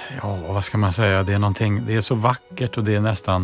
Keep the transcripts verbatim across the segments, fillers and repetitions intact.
Ja, vad ska man säga? Det är någonting, det är så vackert och det är nästan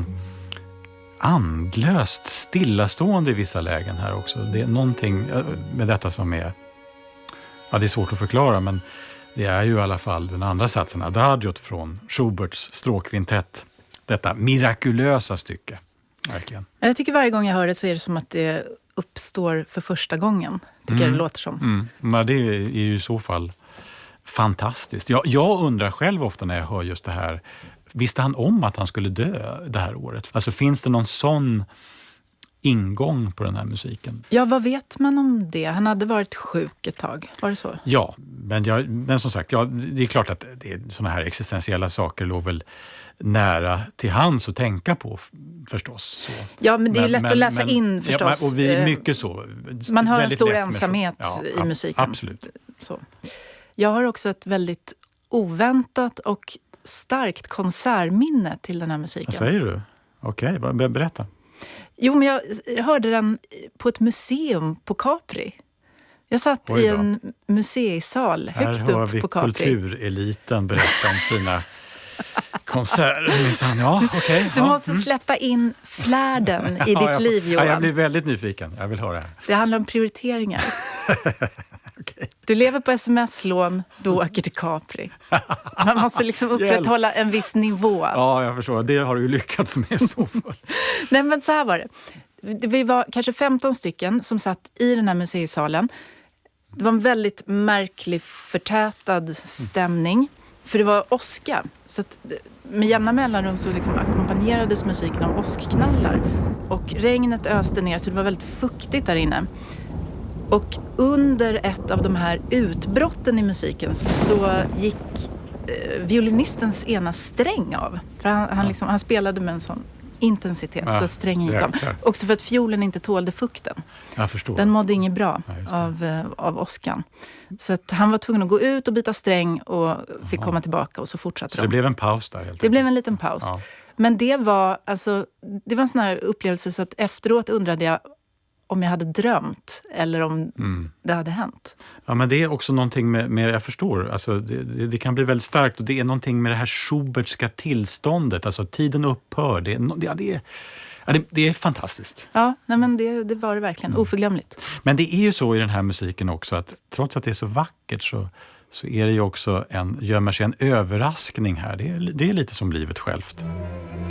andlöst, stillastående i vissa lägen här också. Det är någonting med detta som är, ja, det är svårt att förklara, men det är ju i alla fall den andra satsen, Adagiot från Schuberts stråkkvintett. Detta mirakulösa stycke, verkligen. Jag tycker varje gång jag hör det så är det som att det uppstår för första gången, tycker mm. jag det låter som. Mm. Men det är ju i så fall fantastiskt. Jag, jag undrar själv ofta när jag hör just det här, visste han om att han skulle dö det här året? Alltså finns det någon sån ingång på den här musiken? Ja, vad vet man om det? Han hade varit sjuk ett tag, var det så? Ja, men, jag, men som sagt, ja, det är klart att det är såna här existentiella saker låg väl nära till hands att tänka på förstås. Så. Ja, men det är ju lätt men, att läsa men, in förstås. Ja, och vi är mycket så. Man har en stor ensamhet ja, i musiken. Absolut. Så. Jag har också ett väldigt oväntat och starkt konsertminne till den här musiken. Vad säger du? Okej, okay, berätta. Jo, men jag, jag hörde den på ett museum på Capri. Jag satt i en museisal högt upp på Capri. Här hör vi kultureliten berätta om sina konserter. Ja, okay, du ja. måste släppa in flärden i ja, ditt liv, Johan. Ja, jag blir väldigt nyfiken. Jag vill höra. Det handlar om prioriteringar. Okay. Du lever på sms-lån, du åker till Capri. Man måste liksom upprätthålla en viss nivå. Ja, jag förstår. Det har du ju lyckats med så fall. Nej, men så här var det. Vi var kanske femton stycken som satt i den här museisalen. Det var en väldigt märklig, förtätad stämning. Mm. För det var åska. Så att med jämna mellanrum så liksom ackompanjerades musiken av åskknallar. Och regnet öste ner, så det var väldigt fuktigt där inne. Och under ett av de här utbrotten i musiken så gick eh, violinistens ena sträng av. För han, han, liksom, han spelade med en sån intensitet ja, så att strängen gick av. Också för att fiolen inte tålde fukten. Jag förstår. Den mådde inget bra ja, av, eh, av åskan. Så att han var tvungen att gå ut och byta sträng och fick Aha. komma tillbaka och så fortsatte Så de. det blev en paus där helt enkelt? Det blev en liten paus. Ja. Men det var, alltså, det var en sån här upplevelse så att efteråt undrade jag om jag hade drömt eller om mm. det hade hänt. Ja, men det är också någonting med, med jag förstår, alltså det, det, det kan bli väldigt starkt och det är någonting med det här Schubertska tillståndet, alltså tiden upphör, det är, ja, det är, ja, det, det är fantastiskt. Ja, nej, men det, det var det verkligen, mm. oförglömligt. Men det är ju så i den här musiken också att trots att det är så vackert så, så är det ju också en, gömmer sig en överraskning här, det är, det är lite som livet självt.